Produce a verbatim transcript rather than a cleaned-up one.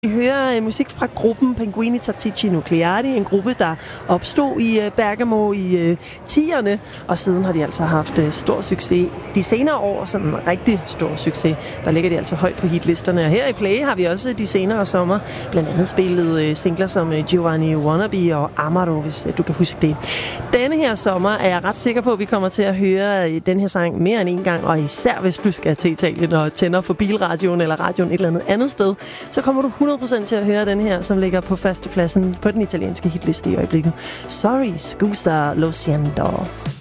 Vi hører uh, musik fra gruppen Pinguini Tattici Nucleari, en gruppe, der opstod i uh, Bergamo i uh, tierne, og siden har de altså haft uh, stor succes. De senere år, sådan en rigtig stor succes, der ligger de altså højt på hitlisterne. Og her i Play har vi også de senere sommer blandt andet spillet uh, singler som uh, Giovanni Wannabe og Amaro, hvis uh, du kan huske det. Denne her sommer er jeg ret sikker på, at vi kommer til at høre uh, den her sang mere end en gang, og især hvis du skal til Italien og tænder for bilradioen eller radioen et eller andet andet sted, så kommer du hundrede procent til at høre den her, som ligger på førstepladsen på den italienske hitliste i øjeblikket. Sorry, scusa, lo siento.